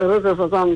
떨어져서 좀,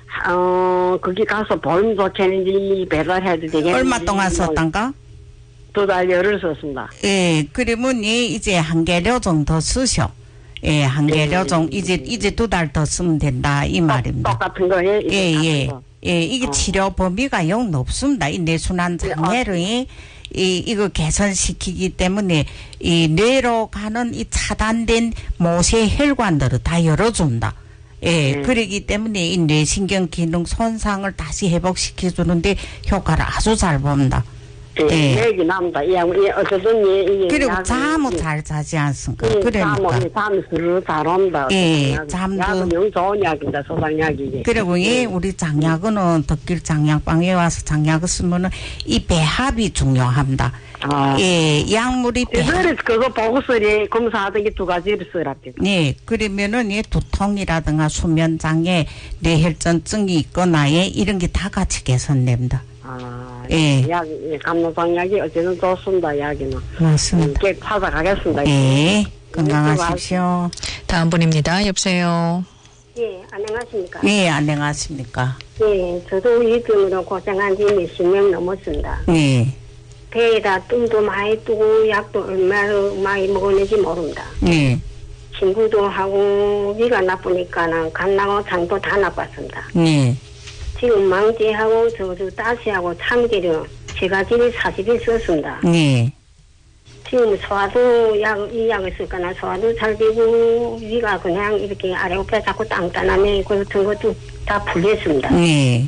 거기 가서 보험 좋겠는지 배달해도 되겠는지. 얼마 동안 썼단가? 2달 열흘 썼습니다. 예, 그러면 이제 한 개료정 더 쓰셔. 예, 한 개료정 이제 2달 더 쓰면 된다 이 말입니다. 똑같은 거예요? 예. 이게 치료 범위가 영 높습니다. 이 뇌순환 장애를 이거 개선시키기 때문에 이 뇌로 가는 이 차단된 모세 혈관들을 다 열어준다. 예, 그러기 때문에 이 뇌신경 기능 손상을 다시 회복시켜주는데 효과를 아주 잘 봅니다. 예. 얘기 납니다. 어쨌든 그리고 잠은 잘 자지 않습니까? 그러니까. 잠이 스르르 잘 온다. 예, 잠도. 약은 너무 좋은 약입니다. 소장약이. 그리고 우리 장약은 덕길 장약방에 와서 장약을 쓰면은 이 배합이 중요합니다. 예, 약물이 배합. 그거 보고서리 검사하던 게 2가지를 쓰랍니다. 예, 그러면은 두통이라든가 수면장애, 뇌혈전증이 있거나 이런 게 다 같이 개선됩니다. 예. 약, 감로상 약이 어쨌든 좋습니다, 약이는. 맞습니다. 꽤 찾아가겠습니다. 예. 건강하십시오. 다음 분입니다. 여보세요. 예, 안녕하십니까? 예, 안녕하십니까? 예, 저도 위중으로 고생한 지 몇십 년 넘었습니다. 예. 배에다 뜸도 많이 뜨고 약도 얼마나 많이 먹었는지 모릅니다. 예. 친구도 하고 위가 나쁘니까는 간나고 장도 다 나빴습니다. 예. 지금 망제하고 저도 따시하고 참기름 3가지를 40일 썼습니다. 예. 지금 소화도 이 약을 쓸거나 소화도 잘 되고 위가 그냥 이렇게 아래오뼈 자꾸 땅단하면 같은 것도 다 풀렸습니다. 예.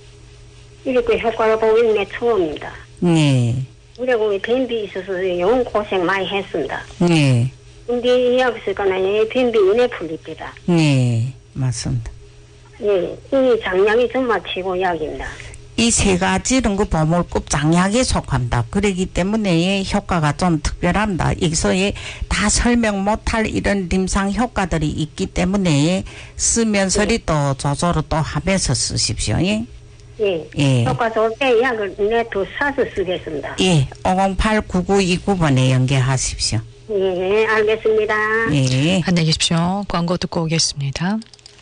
이렇게 효과를 보는 게 처음입니다. 예. 그리고 변비 있어서 영 고생 많이 했습니다. 예. 근데 이 약 쓸거나 변비 이내 풀립니다. 예. 맞습니다. 예, 이 장약이 정말 최고약입니다. 이 3가지는 그 보물급 장약에 속합니다. 그렇기 때문에 효과가 좀 특별합니다. 여기서 다 설명 못할 이런 임상 효과들이 있기 때문에 쓰면서리 또 조절을 또 하면서 쓰십시오. 예. 예. 효과 좋을 때 약을 더 사서 쓰겠습니다. 예. 508-9929번에 연계하십시오. 예, 알겠습니다. 예. 안녕히 계십시오. 광고 듣고 오겠습니다.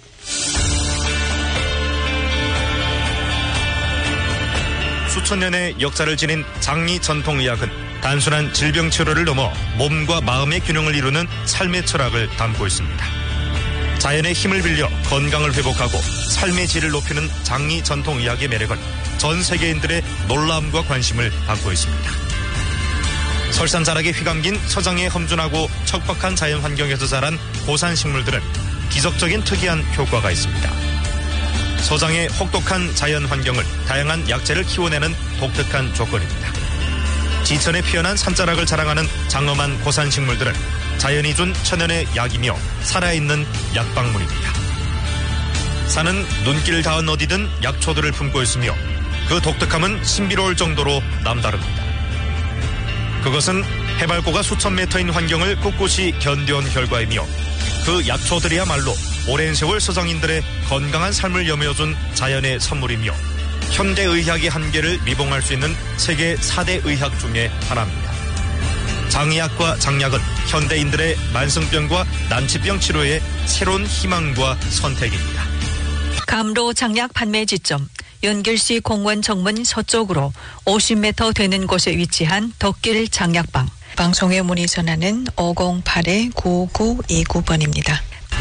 수천 년의 역사를 지닌 장리 전통의학은 단순한 질병 치료를 넘어 몸과 마음의 균형을 이루는 삶의 철학을 담고 있습니다. 자연의 힘을 빌려 건강을 회복하고 삶의 질을 높이는 장리 전통의학의 매력은 전 세계인들의 놀라움과 관심을 받고 있습니다. 설산자락에 휘감긴 서장의 험준하고 척박한 자연 환경에서 자란 고산 식물들은 기적적인 특이한 효과가 있습니다. 서장의 혹독한 자연 환경을 다양한 약재를 키워내는 독특한 조건입니다. 지천에 피어난 산자락을 자랑하는 장엄한 고산식물들은 자연이 준 천연의 약이며 살아있는 약방문입니다. 산은 눈길 닿은 어디든 약초들을 품고 있으며 그 독특함은 신비로울 정도로 남다릅니다. 그것은 해발고가 수천 미터인 환경을 꿋꿋이 견뎌온 결과이며 그 약초들이야말로 오랜 세월 서장인들의 건강한 삶을 여며준 자연의 선물이며 현대의학의 한계를 미봉할 수 있는 세계 4대 의학 중에 하나입니다. 장의학과 장약은 현대인들의 만성병과 난치병 치료의 새로운 희망과 선택입니다. 감로 장약 판매 지점 연길시 공원 정문 서쪽으로 50m 되는 곳에 위치한 덕길 장약방. 방송에 문의 전화는 508-9929번입니다.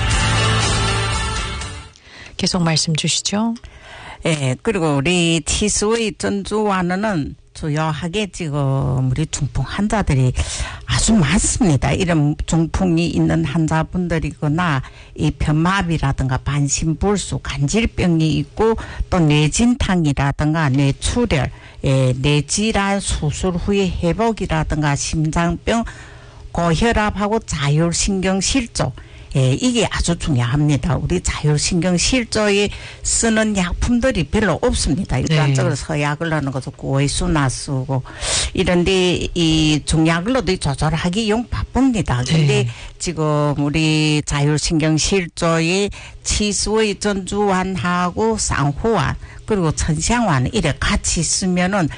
계속 말씀 주시죠. 예, 그리고 우리 티스웨이 전주와는 주요하게 지금 우리 중풍 환자들이 아주 많습니다. 이런 중풍이 있는 환자분들이거나 이 편마비라든가 반신불수, 간질병이 있고 또 뇌진탕이라든가 뇌출혈, 뇌질환 수술 후의 회복이라든가 심장병, 고혈압하고 자율신경실조, 이게 아주 중요합니다. 우리 자율신경실조에 쓰는 약품들이 별로 없습니다. 일반적으로 서약을 하는 것도 고해수나 쓰고 이런데 이 중약으로도 조절하기 용 바쁩니다. 근데 지금 우리 자율신경실조의 치수의 전주환하고 쌍호환 그리고 천상환 이래 같이 있으면은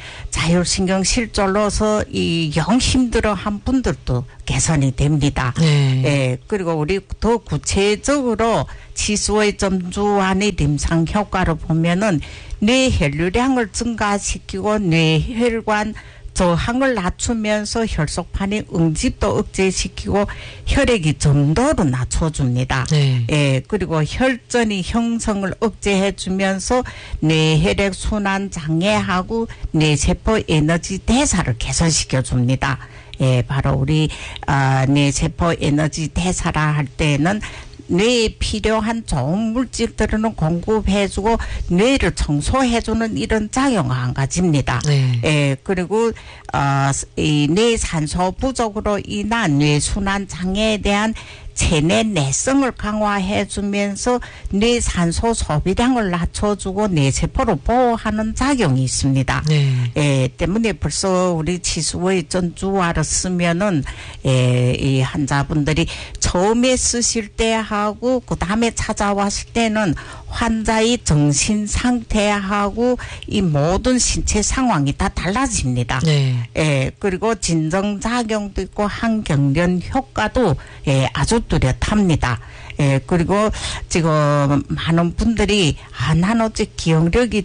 자율신경실조로서 이 영 힘들어한 분들도 개선이 됩니다. 예, 그리고 우리 더 구체적으로 치수의 전주환의 임상 효과를 보면은 뇌 혈류량을 증가시키고 뇌혈관 저항을 낮추면서 혈속판의 응집도 억제시키고 혈액이 점도를 낮춰줍니다. 예, 그리고 혈전이 형성을 억제해주면서 뇌혈액 순환 장애하고 뇌세포 에너지 대사를 개선시켜줍니다. 예, 바로 우리 뇌세포 에너지 대사라 할 때는 뇌에 필요한 좋은 물질들은 공급해주고 뇌를 청소해주는 이런 작용을 한 가지입니다. 예, 그리고 이 뇌산소 부족으로 인한 뇌순환 장애에 대한 체내 내성을 강화해주면서 뇌산소 소비량을 낮춰주고 뇌세포를 보호하는 작용이 있습니다. 예, 때문에 벌써 우리 치수의 전주화를 쓰면은 이 환자분들이 처음에 쓰실 때 하고 그 다음에 찾아왔을 때는 환자의 정신 상태하고 이 모든 신체 상황이 다 달라집니다. 예, 그리고 진정작용도 있고 항경련 효과도 아주 뚜렷합니다. 예, 그리고 지금 많은 분들이 나는 어째 기억력이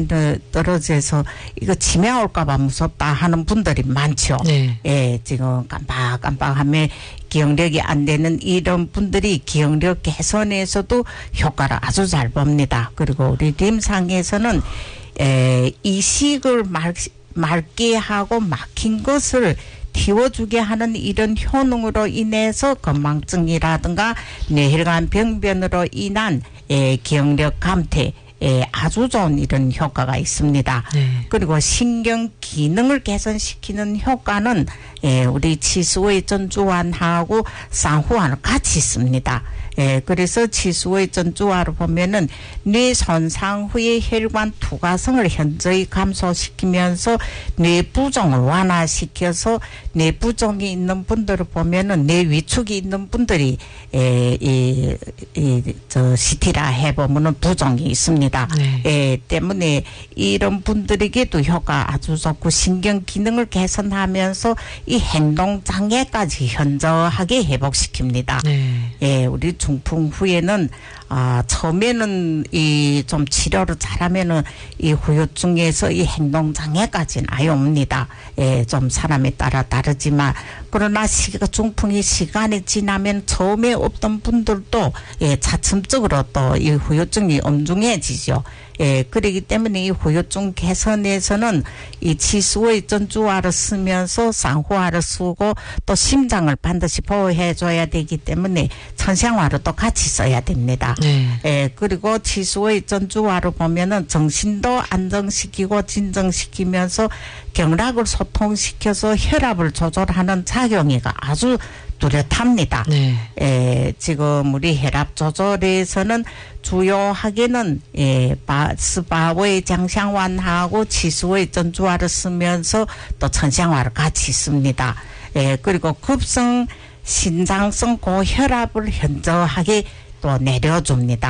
떨어져서 이거 치매 올까봐 무섭다 하는 분들이 많죠. 예, 지금 깜빡하면 기억력이 안 되는 이런 분들이 기억력 개선에서도 효과를 아주 잘 봅니다. 그리고 우리 림상에서는 이식을 맑게 하고 막힌 것을 틔워주게 하는 이런 효능으로 인해서 건망증이라든가 뇌혈관 병변으로 인한 기억력 감퇴 아주 좋은 이런 효과가 있습니다. 그리고 신경 기능을 개선시키는 효과는 우리 치수의 전주환하고 쌍호환을 같이 있습니다. 그래서 치수의 전주화를 보면은 뇌 손상 후에 혈관 투과성을 현저히 감소시키면서 뇌 부종을 완화시켜서 뇌 부종이 있는 분들을 보면은 뇌 위축이 있는 분들이 CT라 해보면은 부종이 있습니다. 때문에 이런 분들에게도 효과 아주 좋고 신경 기능을 개선하면서 이 행동 장애까지 현저하게 회복시킵니다. 우리 중풍 후에는 처음에는 이 좀 치료를 잘하면은 이 후유증에서 이 행동 장애까지는 아예 옵니다. 좀 사람에 따라 다르지만 그러나 중풍이 시간이 지나면 처음에 없던 분들도 차츰적으로 또 이 후유증이 엄중해지죠. 그렇기 때문에 이 후유증 개선에서는 이 치수의 전주화를 쓰면서 쌍호화를 쓰고 또 심장을 반드시 보호해줘야 되기 때문에 천상화를 또 같이 써야 됩니다. 그리고 치수의 전주화를 보면은 정신도 안정시키고 진정시키면서 경락을 소통시켜서 혈압을 조절하는 작용이가 아주 뚜렷합니다. 지금 우리 혈압 조절에서는 주요하게는 스바의 장상환하고 치수의 전주화를 쓰면서 또 천상화를 같이 씁니다. 그리고 급성 신장성 고혈압을 현저하게 또 내려줍니다.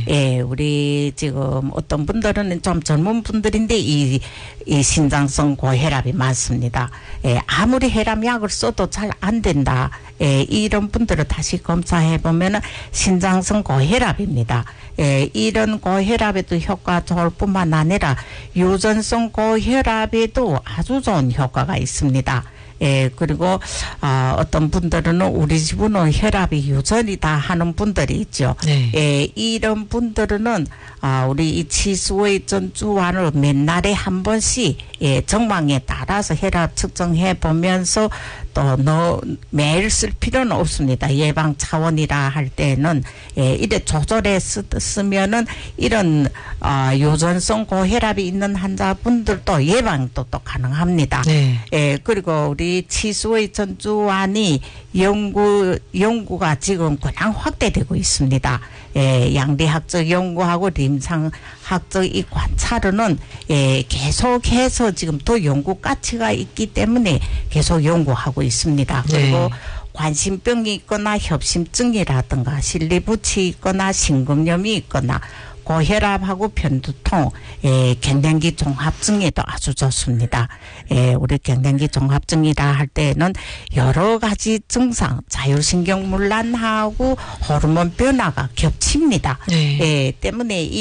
우리 지금 어떤 분들은 좀 젊은 분들인데 이 신장성 고혈압이 많습니다. 아무리 혈압약을 써도 잘 안 된다. 이런 분들을 다시 검사해 보면은 신장성 고혈압입니다. 이런 고혈압에도 효과 좋을 뿐만 아니라 유전성 고혈압에도 아주 좋은 효과가 있습니다. 그리고 어떤 분들은 우리 집은 혈압이 유전이다 하는 분들이 있죠. 이런 분들은 우리 이 치수의 전주환을 맨날에 한 번씩 정망에 따라서 혈압 측정해 보면서 또 매일 쓸 필요는 없습니다. 예방 차원이라 할 때는 이래 조절해 쓰면은 이런 유전성 고혈압이 있는 환자분들도 예방도 또 가능합니다. 그리고 우리 치수의 전주환이 연구가 지금 그냥 확대되고 있습니다. 양리학적 연구하고 림상학적 이 관찰은 계속해서 지금 또 연구 가치가 있기 때문에 계속 연구하고 있습니다. 그리고 관심병이 있거나 협심증이라든가 실리부치 있거나 심근염이 있거나 고혈압하고 편두통, 갱년기 종합증에도 아주 좋습니다. 우리 갱년기 종합증이라 할 때는 여러 가지 증상, 자율신경문란하고 호르몬 변화가 겹칩니다. 때문에 이